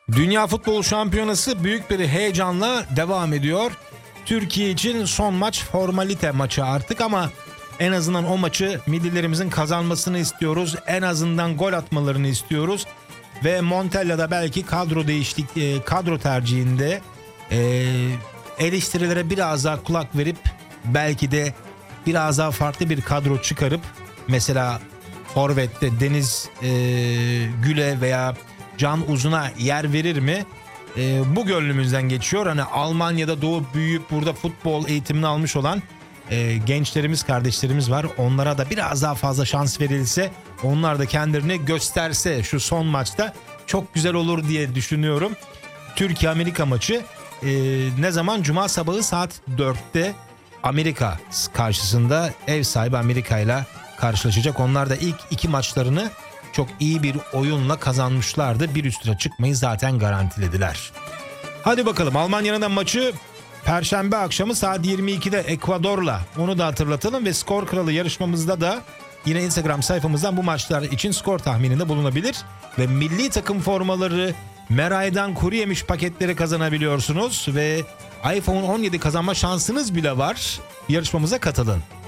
Dünya Futbol Şampiyonası büyük bir heyecanla devam ediyor. Türkiye için son maç formalite maçı artık ama en azından o maçı millilerimizin kazanmasını istiyoruz. En azından gol atmalarını istiyoruz. Ve Montella'da belki kadro tercihinde eleştirilere biraz daha kulak verip belki de biraz daha farklı bir kadro çıkarıp mesela forvette Deniz Gül'e veya Can Uzun'a yer verir mi? Bu gönlümüzden geçiyor. Hani Almanya'da doğup büyüyüp burada futbol eğitimini almış olan gençlerimiz, kardeşlerimiz var. Onlara da biraz daha fazla şans verilse, onlar da kendilerini gösterse şu son maçta çok güzel olur diye düşünüyorum. Türkiye-Amerika maçı ne zaman? Cuma sabahı saat 4'te Amerika karşısında ev sahibi Amerika ile karşılaşacak. Onlar da ilk iki maçlarını çok iyi bir oyunla kazanmışlardı. Bir üst tura çıkmayı zaten garantilediler. Hadi bakalım, Almanya'nın da maçı Perşembe akşamı saat 22'de Ekvador'la, onu da hatırlatalım ve Skor Kralı yarışmamızda da yine Instagram sayfamızdan bu maçlar için skor tahmininde bulunabilir ve milli takım formaları, Meray'dan kuru yemiş paketleri kazanabiliyorsunuz ve iPhone 17 kazanma şansınız bile var. Yarışmamıza katılın.